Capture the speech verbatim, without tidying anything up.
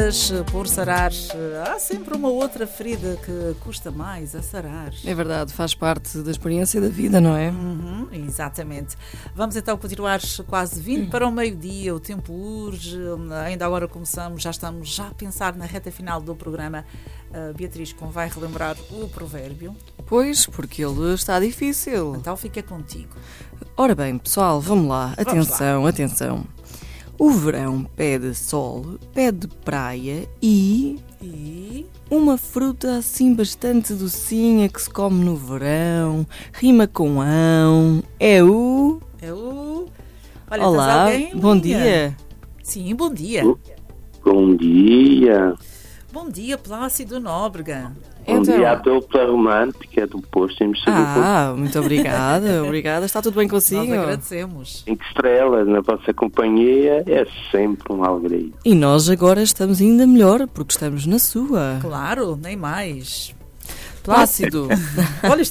feridas por sarar. Há sempre uma outra ferida que custa mais a sarar. É verdade, faz parte da experiência da vida, não é? Uhum, exatamente. Vamos então continuar quase vinte para o meio-dia, o tempo urge, ainda agora começamos, já estamos já a pensar na reta final do programa. Uh, Beatriz, como vai relembrar o provérbio? Pois, porque ele está difícil. Então fica contigo. Ora bem, pessoal, vamos lá. Vamos atenção, lá. atenção. O verão pede sol, pede praia e... E... uma fruta assim bastante docinha que se come no verão, rima com ão, é o... É o... Olha, Olá, alguém em bom linha? dia. Sim, bom dia. Bom dia. Bom dia, Plácido Nóbrega. Bom Então- dia à dupla romântica do posto em Moçambique. Ah, muito obrigada, obrigada. Está tudo bem consigo? Nós agradecemos. Cinco estrelas na vossa companhia é sempre uma alegria. E nós agora estamos ainda melhor, porque estamos na sua. Claro, nem mais. Plácido. Olha,